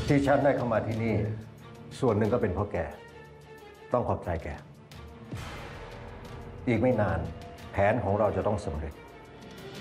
ที่ฉันได้เข้ามาที่นี่ส่วนหนึ่งก็เป็นเพราะแกต้องขอบใจแกอีกไม่นานแผนของเราจะต้องสำเร็จ